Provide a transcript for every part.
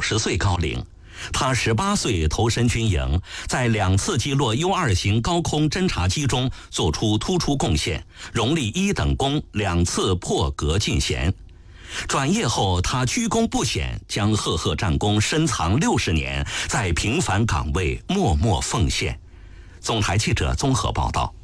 90岁高龄。他18岁投身军营，在2次击落 U-2 型高空侦察机中做出突出贡献，荣立1等功，2次破格进衔。转业后，他居功不显，将赫赫战功深藏60年，在平凡岗位默默奉献。总台记者综合报道。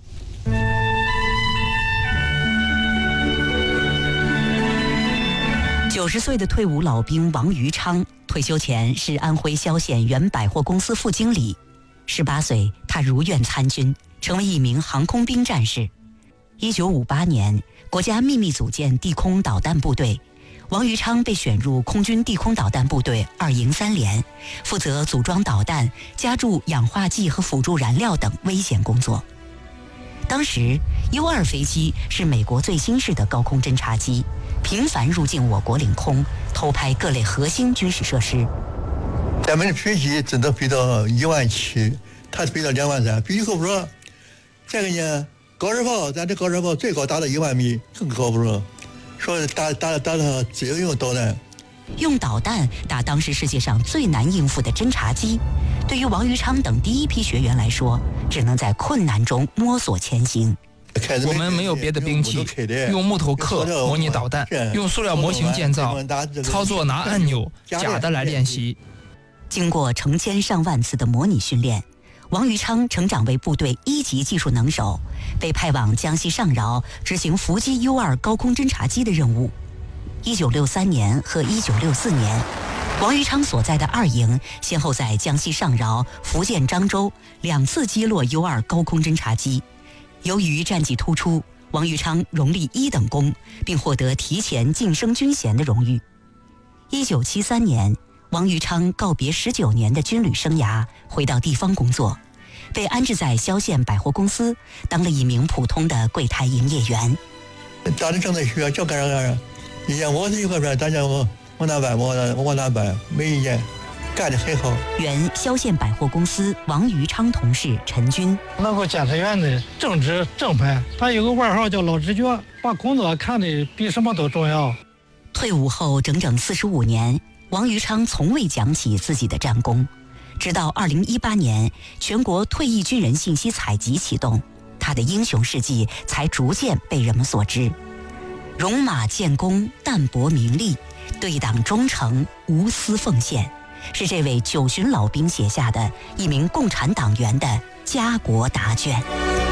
90岁的退伍老兵王余昌，退休前是安徽萧县原百货公司副经理。18岁，他如愿参军，成为一名航空兵战士。1958年，国家秘密组建地空导弹部队，王余昌被选入空军地空导弹部队2营3连，负责组装导弹、加注氧化剂和辅助燃料等危险工作。当时 U-2 飞机是美国最新式的高空侦察机，频繁入境我国领空，偷拍各类核心军事设施。 咱们的飞机只能飞到17000，它飞到23000，飞机够不着。这个呢，高射炮，咱这高射炮最高达到1万米，更高不着。说打自由用导弹， 用导弹打当时世界上最难应付的侦察机，对于王余昌等第一批学员来说，只能在困难中摸索前行。 我们没有别的兵器，用木头刻模拟导弹，用塑料模型建造，操作拿按钮假的来练习。 经过成千上万次的模拟训练，王余昌成长为部队1级技术能手，被派往江西上饶执行伏击 U-2 高空侦察机的任务。1963年和1964年，王余昌所在的2营先后在江西上饶、福建漳州2次击落 U-2 高空侦察机。由于战绩突出，王余昌荣立1等功，并获得提前晋升军衔的荣誉。1973年，王余昌告别19年的军旅生涯，回到地方工作，被安置在萧县百货公司，当了一名普通的柜台营业员。 当时正在学，就干啥，以前我是一块砖，大家我拿搬，我拿搬，没意见，干得很好。 原萧县百货公司王余昌同事陈军， 那个检察院的正直正派，他有个外号叫老直觉，把工作看得比什么都重要。 退伍后整整45年，王余昌从未讲起自己的战功，直到2018年全国退役军人信息采集启动，他的英雄事迹才逐渐被人们所知。戎马建功，淡泊名利，对党忠诚，无私奉献，是这位9旬老兵写下的一名共产党员的家国答卷。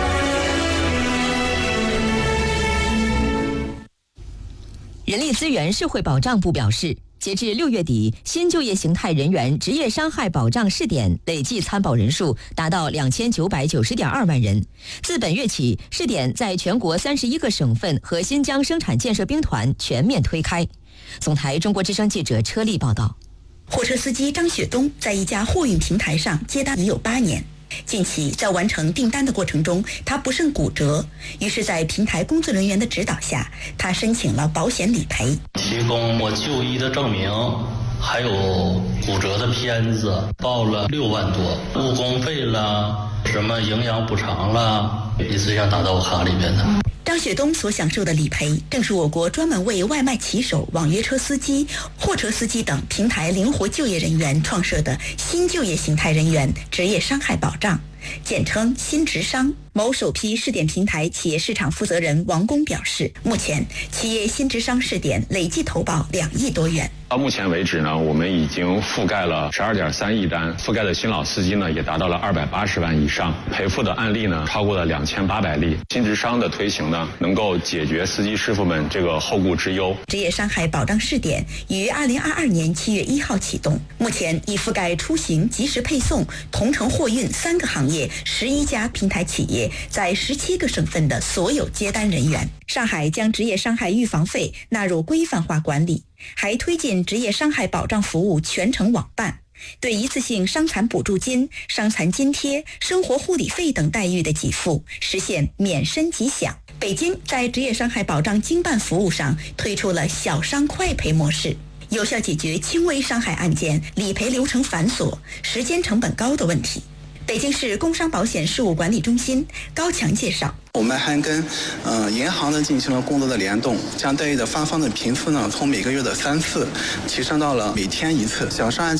人力资源社会保障部表示，截至6月底，新就业形态人员职业伤害保障试点累计参保人数达到2990.2万人。自本月起，试点在全国31个省份和新疆生产建设兵团全面推开。总台中国之声记者车丽报道。 货车司机张雪东在一家货运平台上接单已有8年。近期在完成订单的过程中，他不慎骨折，于是在平台工作人员的指导下，他申请了保险理赔， 提供我就医的证明，还有骨折的片子，报了6万多，误工费了，什么营养补偿了，一次性打到我卡里边的。 张雪东所享受的理赔，正是我国专门为外卖骑手、网约车司机、货车司机等平台灵活就业人员创设的新就业形态人员职业伤害保障，简称新职伤。某首批试点平台企业市场负责人王工表示，目前企业新职伤试点累计投保2亿多元。 到目前为止呢，我们已经覆盖了12.3亿单，覆盖的新老司机呢也达到了280万以上，赔付的案例呢超过了2800例。新职伤的推行呢，能够解决司机师傅们这个后顾之忧。 职业伤害保障试点于2022年7月1号启动，目前已覆盖出行、即时配送、同城货运3个行业11家平台企业，在17个省份的所有接单人员。上海将职业伤害预防费纳入规范化管理，还推进职业伤害保障服务全程网办，对一次性伤残补助金、伤残津贴、生活护理费等待遇的给付实现免申即享。北京在职业伤害保障经办服务上推出了小伤快赔模式，有效解决轻微伤害案件理赔流程繁琐、时间成本高的问题。北京市工伤保险事务管理中心高强介绍， 我们还跟银行呢进行了工作的联动，将待遇的发放的频次呢从每个月的3次提升到了每天1次。小伤案